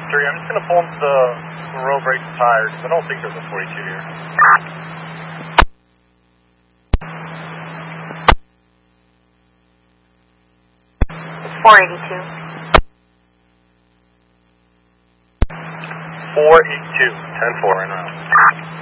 I'm just going to pull into the row brake tire because I don't think there's a 42 here. It's 482. 482, 10-4, right around.